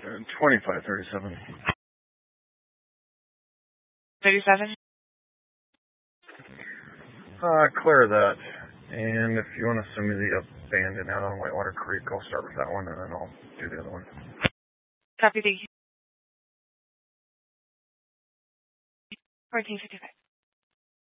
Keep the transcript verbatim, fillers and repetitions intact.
Uh, twenty-five thirty-seven. thirty-seven? Uh, clear that. And if you want to send me the abandoned out on Whitewater Creek, I'll start with that one, and then I'll do the other one. Copy, thank you. fourteen fifty-five.